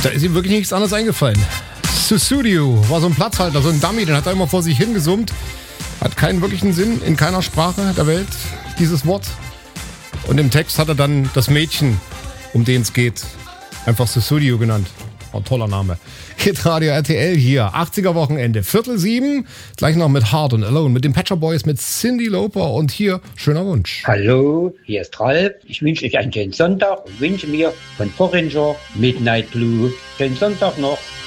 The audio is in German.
Da ist ihm wirklich nichts anderes eingefallen. Sussudio war so ein Platzhalter, so ein Dummy, den hat er immer vor sich hingesummt. Hat keinen wirklichen Sinn in keiner Sprache der Welt, dieses Wort. Und im Text hat er dann das Mädchen, um den es geht, einfach Sussudio genannt. Ein toller Name. Hit Radio RTL hier, 80er Wochenende, 6:45, gleich noch mit Hard und Alone, mit den Pet Shop Boys, mit Cyndi Lauper und hier, schöner Wunsch. Hallo, hier ist Ralf. Ich wünsche euch einen schönen Sonntag und wünsche mir von Foreigner Midnight Blue. Schönen Sonntag noch.